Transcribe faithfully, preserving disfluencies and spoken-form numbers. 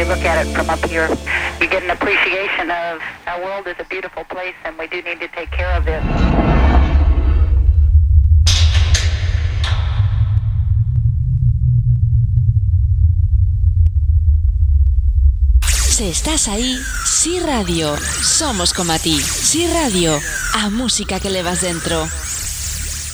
you look at it from up here, you get an appreciation of our world is a beautiful place and we do need to take care of it. Si estás aí, Si Radio, somos como a ti. Si Radio, a música que levas dentro.